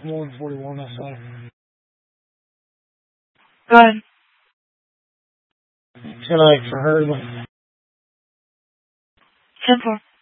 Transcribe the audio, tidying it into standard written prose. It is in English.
more than 41, I saw. Go ahead. Tonight for her. 10-4.